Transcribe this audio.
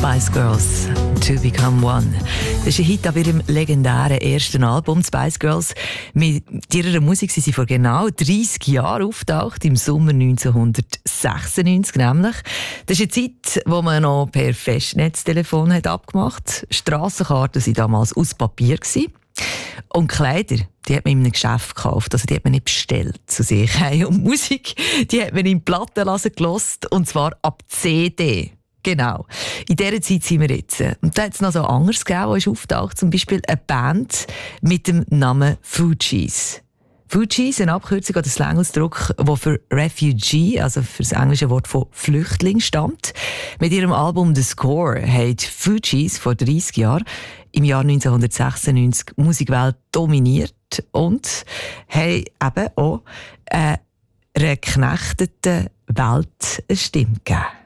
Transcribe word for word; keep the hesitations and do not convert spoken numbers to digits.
Spice Girls, To Become One. Das ist ein Hit auf ihrem legendären ersten Album, Spice Girls. Mit ihrer Musik sind sie vor genau dreissig Jahren auftaucht, im Sommer neunzehnhundertsechsundneunzig nämlich. Das ist eine Zeit, wo man noch per Festnetztelefon hat abgemacht. Strassenkarten waren damals aus Papier gewesen. Und Kleider, die hat man in einem Geschäft gekauft, also die hat man nicht bestellt zu sich. Und Musik, die hat man in Plattenladen gehört, und zwar ab C D. Genau. In dieser Zeit sind wir jetzt. Und da hat es noch so anderes gegeben, wo ist auftaucht, zum Beispiel eine Band mit dem Namen Fugees. Fugees, eine Abkürzung oder Slangausdruck, der für Refugee, also für das englische Wort von Flüchtling, stammt. Mit ihrem Album The Score haben Fugees vor dreissig Jahren im Jahr neunzehnhundertsechsundneunzig die Musikwelt dominiert und haben eben auch äh, einer geknechteten Welt eine Stimme gegeben.